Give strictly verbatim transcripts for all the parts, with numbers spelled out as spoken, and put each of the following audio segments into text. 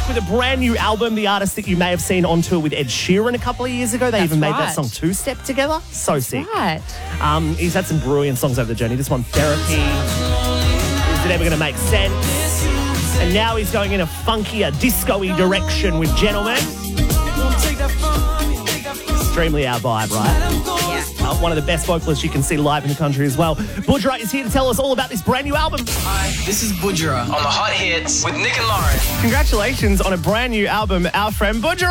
with a brand new album. The artist that you may have seen on tour with Ed Sheeran a couple of years ago. They That's even made right. that song Two Step together. So That's sick. Right. Um, he's had some brilliant songs over the journey. This one, Therapy. Is it ever going to make sense? And now he's going in a funkier, disco-y direction with Gentleman. Extremely our vibe, right? Yeah. Uh, one of the best vocalists you can see live in the country as well. Budra is here to tell us all about this brand new album. Hi, this is Budra on the Hot Hits with Nick and Lauren. Congratulations on a brand new album, our friend Budra!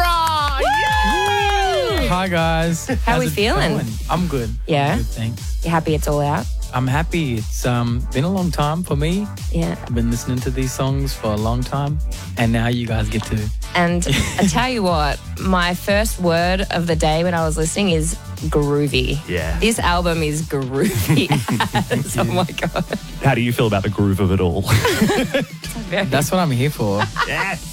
Yay! Hi guys. How How's we it feeling? going? I'm good. Yeah? I'm good, thanks. You happy it's all out? I'm happy. It's um been a long time for me. Yeah. I've been listening to these songs for a long time, and now you guys get to. And I tell you what, my first word of the day when I was listening is groovy. Yeah. This album is groovy. Oh my God. How do you feel about the groove of it all? Very- That's what I'm here for. Yes.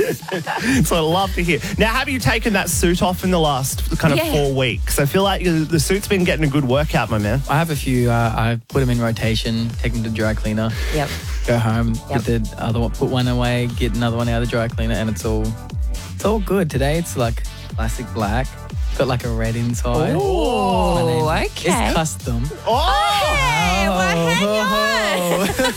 So I love to hear. Now, have you taken that suit off in the last kind of Yeah. four weeks? I feel like the suit's been getting a good workout, my man. I have a few. Uh, I put them in rotation, take them to dry cleaner, Yep. go home, Yep. put the other one, put one away, get another one out of the dry cleaner, and it's all it's all good. Today it's like classic black, got like a red inside. My name- Oh, okay. It's custom. Oh! Hey, well, hang on.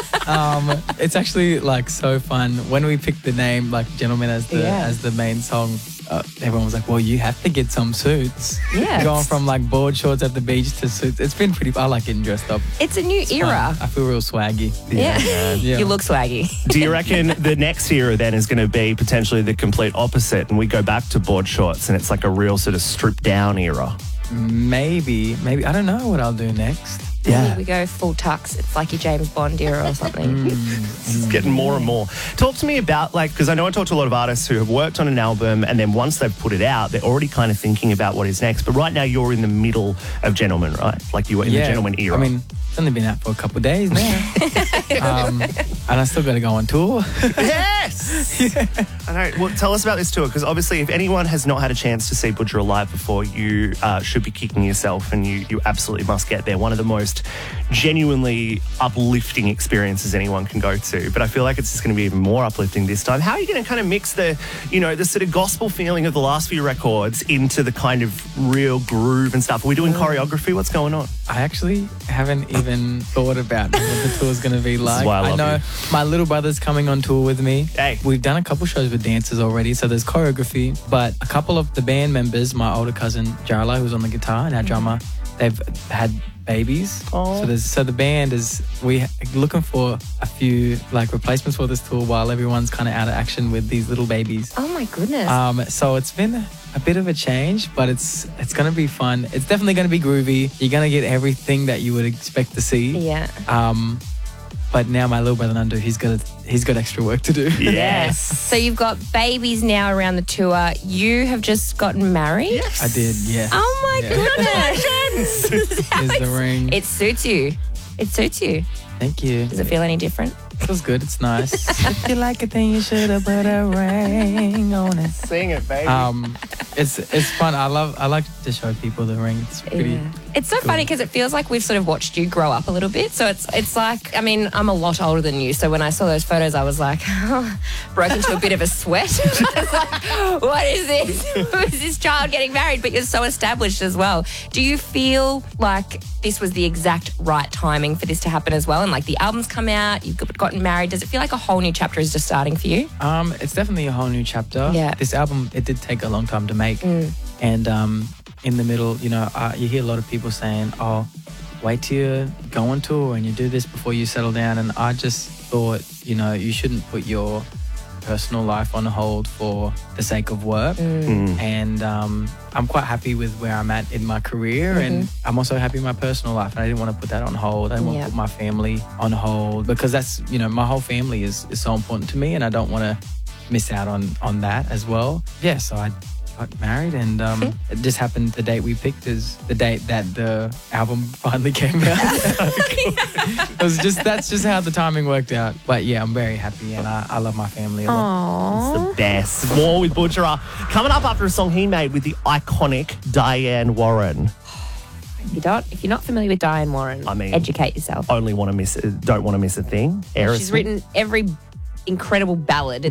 um, it's actually like so fun when we picked the name, like Gentleman as the Yeah. as the main song. Uh, everyone was like, "Well, you have to get some suits." Yeah. going from like board shorts at the beach to suits. It's been pretty. I like getting dressed up. It's a new It's era. fun. I feel real swaggy. Yeah. Yeah. You look swaggy. Do you reckon the next era then is going to be potentially the complete opposite and we go back to board shorts and it's like a real sort of stripped down era? Maybe, maybe I don't know what I'll do next. Yeah. We go full tux. It's like your James Bond era or something. It's getting more and more. Talk to me about, like, because I know I talk to a lot of artists who have worked on an album and then once they've put it out, they're already kind of thinking about what is next. But right now you're in the middle of Gentleman, right? Like you were in the Gentleman era. I mean, it's only been out for a couple of days now, um, and I still got to go on tour. Yes! I know. Well, tell us about this tour, because obviously if anyone has not had a chance to see Budra live before, you uh, should be kicking yourself and you, you absolutely must get there. One of the most genuinely uplifting experiences anyone can go to. But I feel like it's just going to be even more uplifting this time. How are you going to kind of mix the, you know, the sort of gospel feeling of the last few records into the kind of real groove and stuff? Are we doing choreography? What's going on? I actually haven't even thought about what the tour's going to be like. why I love know you. my little brother's coming on tour with me. Hey. We've done a couple shows with dancers already, so there's choreography. But a couple of the band members, my older cousin Jarla, who's on the guitar, and our drummer, they've had babies. Oh. So there's so the band is we looking for a few like replacements for this tour while everyone's kind of out of action with these little babies. Oh my goodness. Um, so it's been a bit of a change, but it's it's going to be fun. It's definitely going to be groovy. You're going to get everything that you would expect to see. yeah. Um, but now my little brother Nandu, he's got he's got extra work to do. Yes. So you've got babies now around the tour. You have just gotten married? Yes. I did, yes. Oh my Yeah. goodness. Here's the ring. It suits you. It suits you. Thank you. Does it feel any different? feels good. It's nice. If you like it, then you should have put a ring on it. Sing it, baby. Um, it's it's fun. I love. I like to show people the ring. It's pretty. Yeah. It's so funny because it feels like we've sort of watched you grow up a little bit. So it's it's like, I mean, I'm a lot older than you. So when I saw those photos, I was like, oh, broke into a bit of a sweat. I was like, what is this? Who is this child getting married? But you're so established as well. Do you feel like this was the exact right timing for this to happen as well? And like the album's come out, you've gotten married. Does it feel like a whole new chapter is just starting for you? Um, it's definitely a whole new chapter. Yeah. This album, it did take a long time to make, Mm. and um, in the middle, you know, uh, you hear a lot of people saying, "Oh, wait till you go on tour and you do this before you settle down." And I just thought, you know, you shouldn't put your personal life on hold for the sake of work. Mm. And um, I'm quite happy with where I'm at in my career, Mm-hmm. and I'm also happy in my personal life. And I didn't want to put that on hold. I didn't want Yeah. to put my family on hold because that's, you know, my whole family is, is so important to me, and I don't want to miss out on on that as well. Yeah, so I got married, and um, it just happened the date we picked is the date that the album finally came out. It was just that's just how the timing worked out. But yeah, I'm very happy, and I, I love my family a lot. It's the best. More with Butchera. Coming up after a song he made with the iconic Diane Warren. If you don't, if you're not familiar with Diane Warren, I mean, educate yourself. Only want to miss, don't want to miss a thing. She's Aerosmith. written every incredible ballad